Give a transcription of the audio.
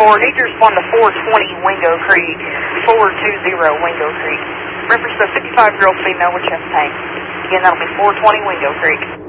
Need to respond to 420 Wingo Creek, 420 Wingo Creek. Reference to a 55-year-old female with chest pain. Again, that'll be 420 Wingo Creek.